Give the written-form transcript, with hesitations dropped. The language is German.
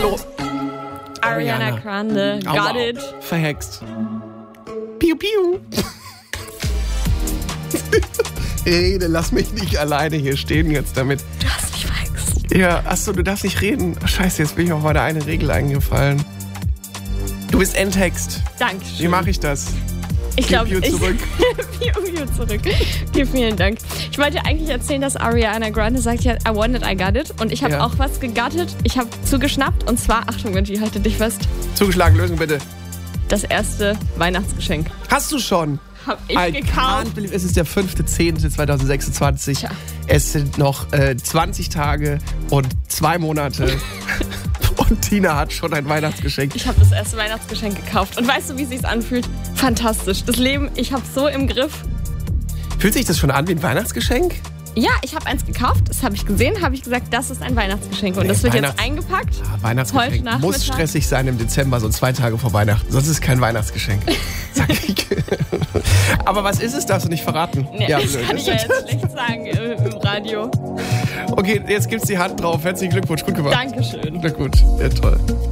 Hallo. Ariana Grande. Got it. Verhext. Piu, piu. Rede, lass mich nicht alleine hier stehen jetzt damit. Du hast mich verhext. Ja, achso, du darfst nicht reden. Oh, scheiße, jetzt bin ich auf meine eine Regel eingefallen. Du bist Endtext. Dankeschön. Wie mache ich das? Ich glaube, Piu, piu zurück. Piu, piu zurück. Okay, vielen Dank. Ich wollte eigentlich erzählen, dass Ariana Grande sagt ja, I want it, I got it. Und ich habe auch was gegattet. Ich habe zugeschnappt. Und zwar, Achtung, Benji, halte dich fest. Zugeschlagen, Lösung bitte. Das erste Weihnachtsgeschenk. Hast du schon? Hab ich gekauft. Es ist der 5.10.2026. Tja. Es sind noch 20 Tage und 2 Monate. Und Tina hat schon ein Weihnachtsgeschenk. Ich habe das erste Weihnachtsgeschenk gekauft. Und weißt du, wie es sich anfühlt? Fantastisch. Das Leben, ich habe so im Griff. Fühlt sich das schon an wie ein Weihnachtsgeschenk? Ja, ich habe eins gekauft. Das habe ich gesehen. Habe ich gesagt, das ist ein Weihnachtsgeschenk. Und das wird jetzt eingepackt. Weihnachtsgeschenk Heute Nachmittag. muss stressig sein im Dezember, so 2 Tage vor Weihnachten. Sonst ist es kein Weihnachtsgeschenk. Sag ich. Aber was ist es, darfst du nicht verraten? Nee, ja, das kann ich ja jetzt schlecht sagen im Radio. Okay, jetzt gibt's die Hand drauf. Herzlichen Glückwunsch, gut gemacht. Dankeschön. Na gut, ja, toll.